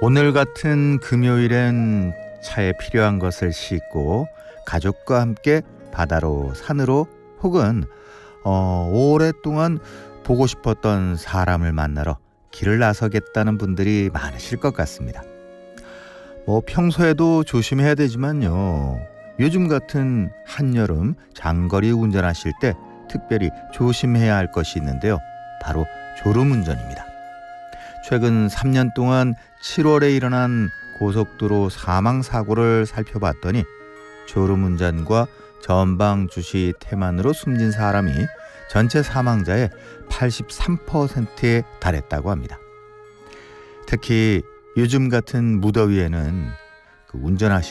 오늘 같은 금요일엔 차에 필요한 것을 싣고 가족과 함께 바다로 산으로 혹은 오랫동안 보고 싶었던 사람을 만나러 길을 나서겠다는 분들이 많으실 것 같습니다. 평소에도 조심해야 되지만요. 요즘 같은 한여름 장거리 운전하실 때 특별히 조심해야 할 것이 있는데요. 바로 졸음운전입니다. 최근 3년 동안 7월에 일어난 고속도로 사망사고를 살펴봤더니 졸음운전과 전방주시 태만으로 숨진 사람이 전체 사망자의 83%에 달했다고 합니다. 특히 요즘 같은 무더위에는 운전하실